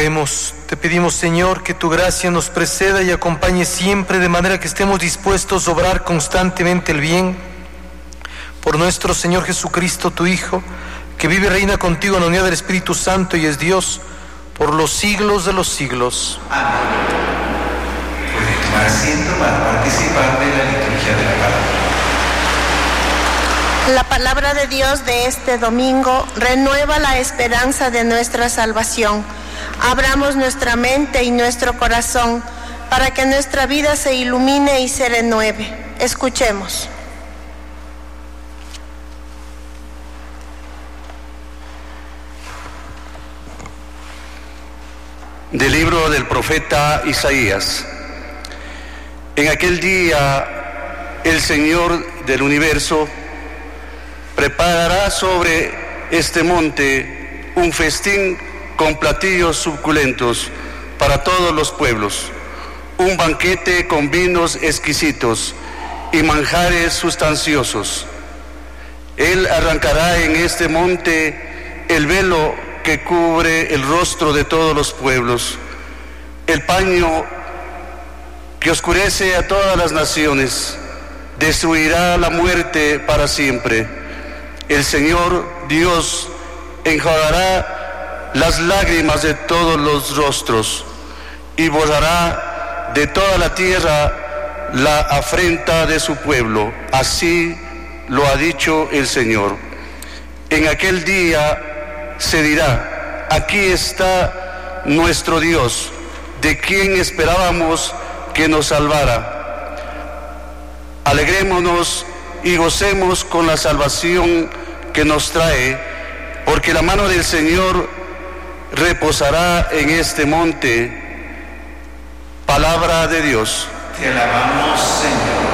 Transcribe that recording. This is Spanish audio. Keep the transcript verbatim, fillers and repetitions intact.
Oremos, te pedimos, Señor, que tu gracia nos preceda y acompañe siempre, de manera que estemos dispuestos a obrar constantemente el bien. Por nuestro Señor Jesucristo, tu Hijo, que vive y reina contigo en la unidad del Espíritu Santo y es Dios, por los siglos de los siglos. Amén. Pueden tomar asiento para participar de la liturgia de la palabra. La palabra de Dios de este domingo renueva la esperanza de nuestra salvación. Abramos nuestra mente y nuestro corazón para que nuestra vida se ilumine y se renueve. Escuchemos. Del libro del profeta Isaías. En aquel día el Señor del universo preparará sobre este monte un festín con platillos suculentos para todos los pueblos, un banquete con vinos exquisitos y manjares sustanciosos. Él arrancará en este monte el velo que cubre el rostro de todos los pueblos, el paño que oscurece a todas las naciones, destruirá la muerte para siempre. El Señor Dios enjugará las lágrimas de todos los rostros y borrará de toda la tierra la afrenta de su pueblo. Así lo ha dicho el Señor. En aquel día se dirá: aquí está nuestro Dios, de quien esperábamos que nos salvara. Alegrémonos y gocemos con la salvación que nos trae, porque la mano del Señor reposará en este monte. Palabra de Dios. Te alabamos, Señor.